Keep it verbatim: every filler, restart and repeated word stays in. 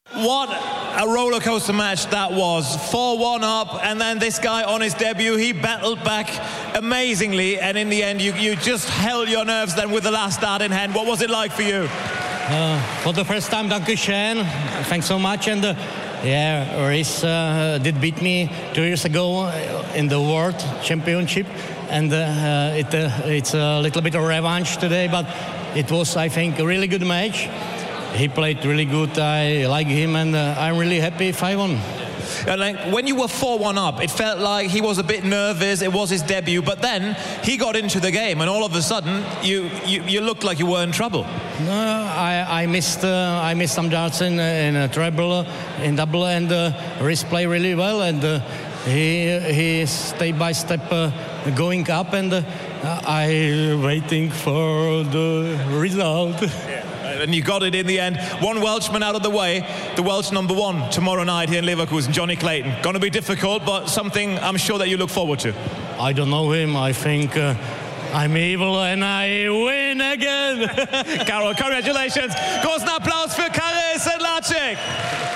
What a roller coaster match that was. four one up, and then this guy on his debut, he battled back amazingly, and in the end you, you just held your nerves then with the last start in hand. What was it like for you? Uh, for the first time, Dankeschön. Thanks so much. And uh, yeah, Reece uh, did beat me two years ago in the World Championship, and uh, it, uh, it's a little bit of revanche today, but it was, I think, a really good match. He played really good. I like him, and uh, I'm really happy if I won. And like, when you were four one up, it felt like he was a bit nervous. It was his debut, but then he got into the game, and all of a sudden, you you, you looked like you were in trouble. No, I, I missed uh, I missed some darts in in a treble, in double, and uh, Reece played really well, and uh, he he step by step uh, going up, and uh, I waiting for the result. Yeah. And you got it in the end. One Welshman out of the way, the Welsh number one tomorrow night here in Leverkusen, Johnny Clayton. Going to be difficult, but something I'm sure that you look forward to. I don't know him. I think uh, I'm evil and I win again. Karol, congratulations. Großen Applaus für Karel Sedlacek.